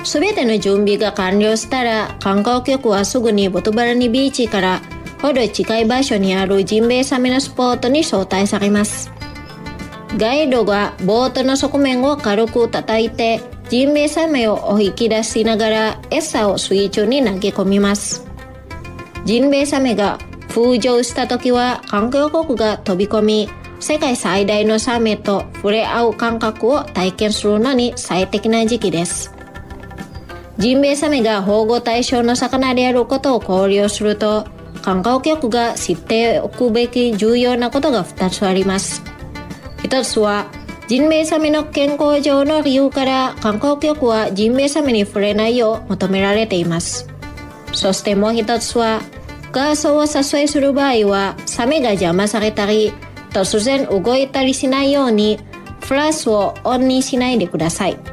すべての準備が完了したら、観光客はすぐにボトバルニビーチからほど近い場所にあるジンベエザメのスポットに招待されます。ガイドがボートの側面を軽く叩いて、ジンベエザメをお引き出しながら餌を水中に投げ込みます。ジンベエザメが浮上した時は観光客が飛び込み、世界最大のサメと触れ合う感覚を体験するのに最適な時期です。ジンベエザメが保護対象の魚であることを考慮すると、観光客が知っておくべき重要なことが2つあります。1つは、ジンベエザメの健康上の理由から観光客はジンベエザメに触れないよう求められています。そしてもう1つは、ガーソーを誘いする場合は、サメが邪魔されたり、突然動いたりしないように、フラッシュをオンにしないでください。